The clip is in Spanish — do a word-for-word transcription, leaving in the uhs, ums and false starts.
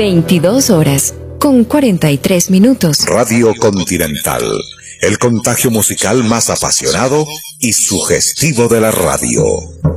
veintidós horas con cuarenta y tres minutos. Radio Continental, el contagio musical más apasionado y sugestivo de la radio.